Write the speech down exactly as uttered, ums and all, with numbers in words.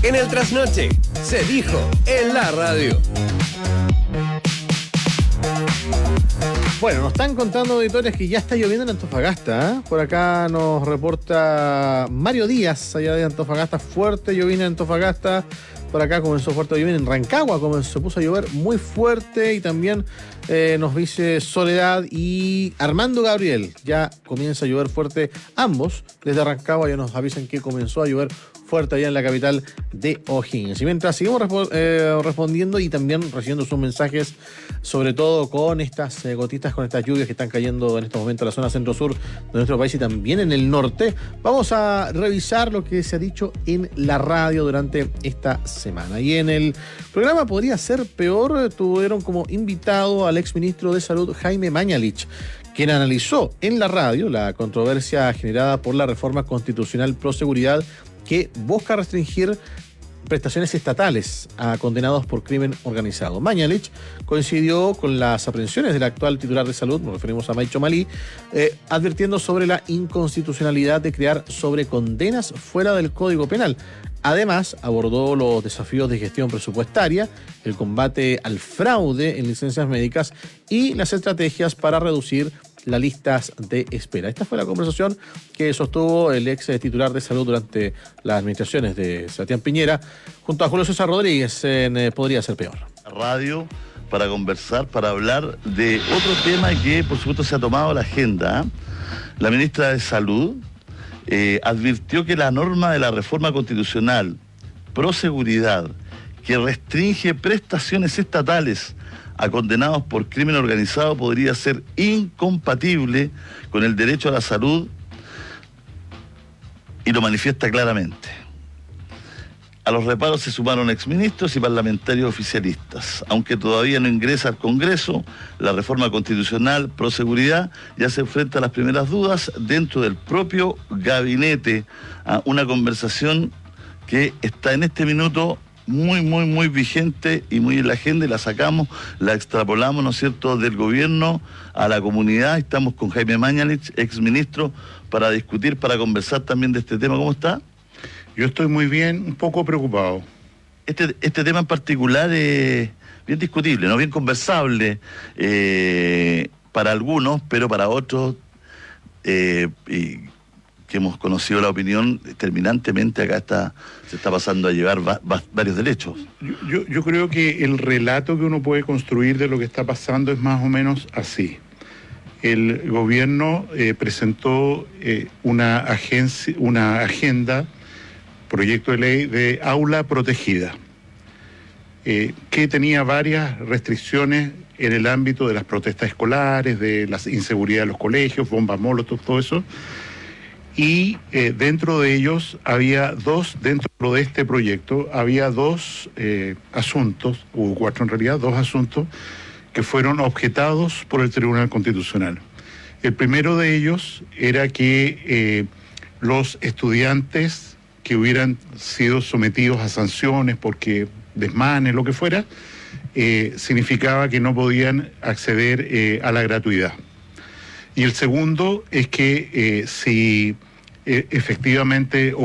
En el trasnoche, se dijo en la radio. Bueno, nos están contando auditores que ya está lloviendo en Antofagasta, ¿eh? Por acá nos reporta Mario Díaz, allá de Antofagasta, fuerte llovina en Antofagasta. Por acá comenzó fuerte llover en Rancagua, comenzó, se puso a llover muy fuerte. Y también eh, nos dice Soledad y Armando Gabriel, ya comienza a llover fuerte ambos. Desde Rancagua ya nos avisan que comenzó a llover fuerte allá en la capital de O'Higgins. Y mientras seguimos respo- eh, respondiendo y también recibiendo sus mensajes, sobre todo con estas eh, gotitas, con estas lluvias que están cayendo en estos momentos en la zona centro-sur de nuestro país y también en el norte, vamos a revisar lo que se ha dicho en la radio durante esta semana. Y en el programa Podría Ser Peor, tuvieron como invitado al exministro de Salud, Jaime Mañalich, quien analizó en la radio la controversia generada por la reforma constitucional pro seguridad que busca restringir prestaciones estatales a condenados por crimen organizado. Mañalich coincidió con las aprehensiones del actual titular de salud, nos referimos a Maicho Malí, eh, advirtiendo sobre la inconstitucionalidad de crear sobrecondenas fuera del Código Penal. Además, abordó los desafíos de gestión presupuestaria, el combate al fraude en licencias médicas y las estrategias para reducir las listas de espera. Esta fue la conversación que sostuvo el ex titular de salud durante las administraciones de Sebastián Piñera junto a Julio César Rodríguez en eh, Podría Ser Peor. Radio para conversar, para hablar de otro tema que por supuesto se ha tomado a la agenda. La ministra de Salud eh, advirtió que la norma de la reforma constitucional pro seguridad que restringe prestaciones estatales a condenados por crimen organizado podría ser incompatible con el derecho a la salud y lo manifiesta claramente. A los reparos se sumaron exministros y parlamentarios oficialistas. Aunque todavía no ingresa al Congreso, la reforma constitucional pro seguridad ya se enfrenta a las primeras dudas dentro del propio gabinete, a una conversación que está en este minuto muy, muy, muy vigente y muy en la agenda, y la sacamos, la extrapolamos, ¿no es cierto?, del gobierno a la comunidad. Estamos con Jaime Mañalich, exministro, para discutir, para conversar también de este tema. ¿Cómo está? Yo estoy muy bien, un poco preocupado. Este, este tema en particular es bien discutible, ¿no? Bien conversable eh, para algunos, pero para otros, eh, y, que hemos conocido la opinión, terminantemente acá está, se está pasando a llevar va, va, varios derechos. Yo, yo, yo creo que el relato que uno puede construir de lo que está pasando es más o menos así. El gobierno eh, presentó eh, una, agencia, una agenda, proyecto de ley de aula protegida, eh, que tenía varias restricciones en el ámbito de las protestas escolares, de la inseguridad de los colegios, bombas molotov, todo eso. Y eh, dentro de ellos había dos, dentro de este proyecto, había dos eh, asuntos, hubo cuatro en realidad, dos asuntos que fueron objetados por el Tribunal Constitucional. El primero de ellos era que eh, los estudiantes que hubieran sido sometidos a sanciones porque desmanes, lo que fuera, eh, significaba que no podían acceder eh, a la gratuidad. Y el segundo es que eh, si eh, efectivamente